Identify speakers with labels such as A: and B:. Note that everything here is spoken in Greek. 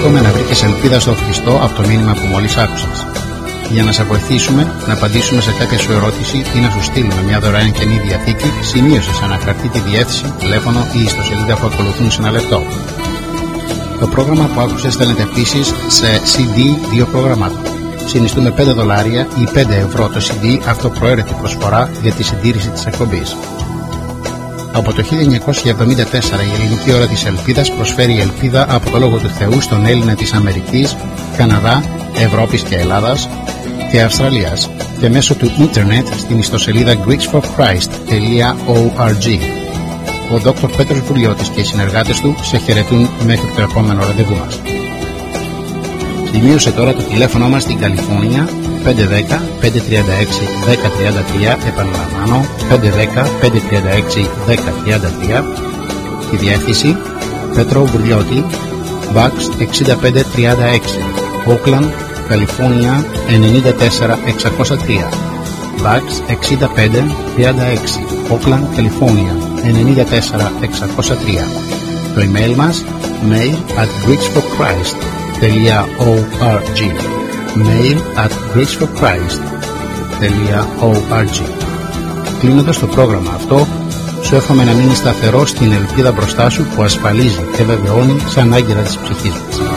A: εύχομαι να βρήκες ελπίδα στο Χριστό από το μήνυμα που μόλις άκουσες. Για να σε βοηθήσουμε να απαντήσουμε σε κάποια σου ερώτηση ή να σου στείλουμε μια δωρεάν καινή διαθήκη, σημείωσε σε ένα χαρτί τη διεύθυνση, τηλέφωνο ή ιστοσελίδα που ακολουθούν σε ένα λεπτό. Το πρόγραμμα που άκουσες στέλνεται επίσης σε CD 2 προγραμμάτων. Συνιστούμε $5 ή €5 το CD αυτοπροαίρετη προσφορά για τη συντήρηση της εκπομπής. Από το 1974 η Ελληνική Ώρα της Ελπίδας προσφέρει ελπίδα από το Λόγο του Θεού στον Έλληνα της Αμερικής, Καναδά, Ευρώπης και Ελλάδας και Αυστραλίας και μέσω του ίντερνετ στην ιστοσελίδα greeksforchrist.org. Ο Δ. Πέτρος Βουλιώτης και οι συνεργάτες του σε χαιρετούν μέχρι το επόμενο ραντεβού μας. Σημείωσε τώρα το τηλέφωνο μας στην Καλιφόρνια 510-536-1033, επαναλαμβάνω 510-536-1033, τη διεύθυνση Πέτρο Βουλιώτη, Box 6536, Oakland, Καλιφόρνια 94603, Box 6536, Oakland, Καλιφόρνια 94603. Το email μας mail@greeksforchrist.org, mail@greeksforchrist.org. Κλείνοντας το πρόγραμμα αυτό, σου εύχομαι να μείνεις σταθερός στην ελπίδα μπροστά σου που ασφαλίζει και βεβαιώνει σαν άγκυρα της ψυχής μας.